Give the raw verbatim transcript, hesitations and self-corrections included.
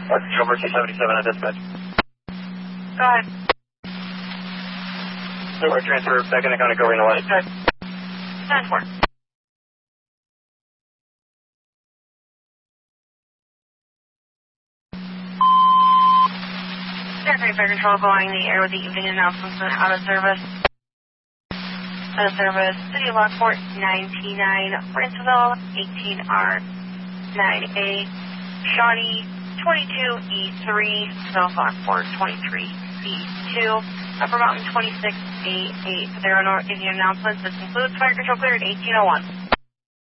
October two seventy-seven at dispatch. Go ahead. Silver transfer, back in the county, covering the light. ten four. Secretary Fire Control going in the air with the evening announcements and out of service. Out of service, City of Lockport, ninety-nine, Brentsville, eighteen R, nine A, Shawnee, twenty-two E three, South Lockport, twenty-three C two, Upper Mountain, twenty-six A eight. There are no Indian announcements. This concludes Fire Control cleared eighteen oh one.